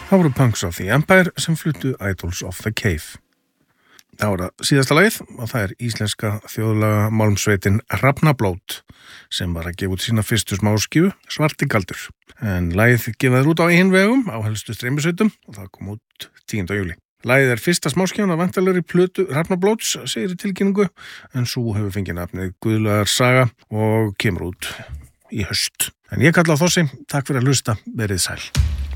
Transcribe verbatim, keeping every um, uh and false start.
Það voru Punks of the Empire sem fluttu Idols of the Cave. Það var það síðasta lagið og það er íslenska þjóðlaga málmsveitin Hrafnablót sem var að gefa út sína fyrstu smáskífu Svarti kaldur. En lagið gefaður út á eigin vegum á helstu streymisveitum og það kom út tíunda júlí. Lagið er fyrsta smáskífan af væntanlegri plötu Hrafnablóts, segir í tilkynningu, en sú hefur fengið nafnið Guðlaðar saga og kemur út í haust. En ég kalla á Þossi, takk fyrir að hlusta, verið sæl.